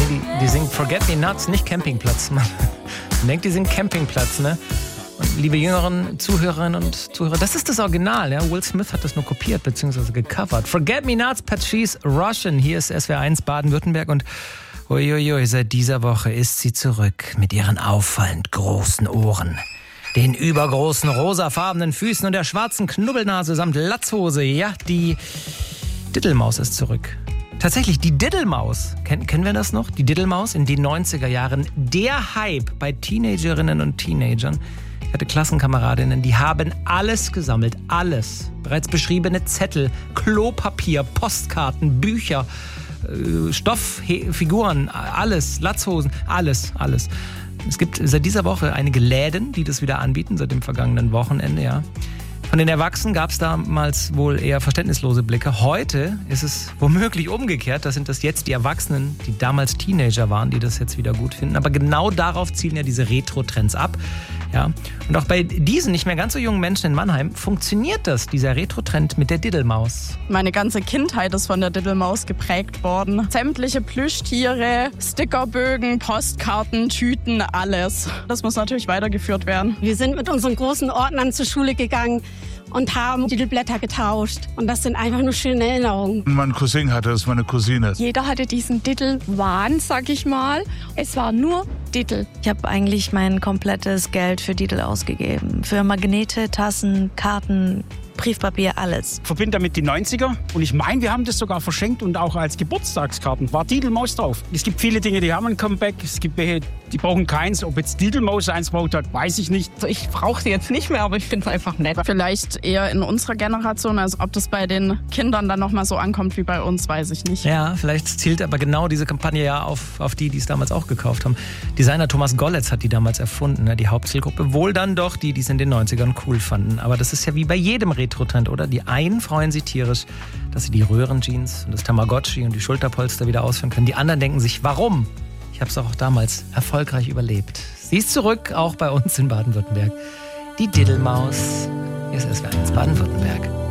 Die singen Forget Me Nots, nicht Campingplatz. Man denkt, die singen Campingplatz, ne? Und liebe jüngeren Zuhörerinnen und Zuhörer, das ist das Original, ja? Will Smith hat das nur kopiert bzw. gecovert. Forget Me Nots, Patrice Rushen. Hier ist SWR1 Baden-Württemberg und uiuiui, seit dieser Woche ist sie zurück mit ihren auffallend großen Ohren, den übergroßen rosafarbenen Füßen und der schwarzen Knubbelnase samt Latzhose. Ja, die Diddelmaus ist zurück. Tatsächlich, die Diddelmaus. Kennen wir das noch? Die Diddelmaus in den 90er Jahren. Der Hype bei Teenagerinnen und Teenagern. Ich hatte Klassenkameradinnen, die haben alles gesammelt. Alles. Bereits beschriebene Zettel, Klopapier, Postkarten, Bücher, Stofffiguren, alles, Latzhosen, alles. Es gibt seit dieser Woche einige Läden, die das wieder anbieten, seit dem vergangenen Wochenende, ja. Von den Erwachsenen gab es damals wohl eher verständnislose Blicke. Heute ist es womöglich umgekehrt. Das sind das jetzt die Erwachsenen, die damals Teenager waren, die das jetzt wieder gut finden. Aber genau darauf zielen ja diese Retro-Trends ab. Ja. Und auch bei diesen nicht mehr ganz so jungen Menschen in Mannheim funktioniert das, dieser Retro-Trend mit der Diddelmaus. Meine ganze Kindheit ist von der Diddelmaus geprägt worden. Sämtliche Plüschtiere, Stickerbögen, Postkarten, Tüten, alles. Das muss natürlich weitergeführt werden. Wir sind mit unseren großen Ordnern zur Schule gegangen und haben Titelblätter getauscht. Und das sind einfach nur schöne Erinnerungen. Mein Cousin hatte das, meine Cousine. Jeder hatte diesen Diddle-Wahn, sag ich mal. Es war nur Diddle. Ich habe eigentlich mein komplettes Geld für Diddle ausgegeben. Für Magnete, Tassen, Karten, Briefpapier, alles. Ich verbinde damit die 90er und ich meine, wir haben das sogar verschenkt und auch als Geburtstagskarten war Diddelmaus drauf. Es gibt viele Dinge, die haben ein Comeback, es gibt welche, die brauchen keins. Ob jetzt Diddelmaus eins braucht hat, weiß ich nicht. Also ich brauche sie jetzt nicht mehr, aber ich finde es einfach nett. Vielleicht eher in unserer Generation, also ob das bei den Kindern dann nochmal so ankommt wie bei uns, weiß ich nicht. Ja, vielleicht zielt aber genau diese Kampagne ja auf die es damals auch gekauft haben. Designer Thomas Golletz hat die damals erfunden, ne? Die Hauptzielgruppe. Wohl dann doch die es in den 90ern cool fanden. Aber das ist ja wie bei jedem Retro-Trend, oder? Die einen freuen sich tierisch, dass sie die Röhrenjeans und das Tamagotchi und die Schulterpolster wieder ausführen können. Die anderen denken sich, warum? Ich habe es auch damals erfolgreich überlebt. Sie ist zurück, auch bei uns in Baden-Württemberg. Die Diddelmaus. Hier ist SWR1 Baden-Württemberg.